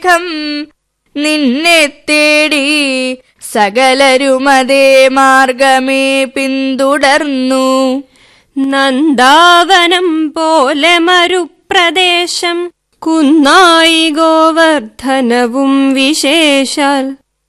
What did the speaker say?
മേഘം നിന്നെ തേടി സകലരുമതേ മാർഗമേ പിന്തുടർന്നു. നന്ദാവനം പോലെ മരുപ്രദേശം കുന്നായി ഗോവർദ്ധനവും വിശേഷാൽ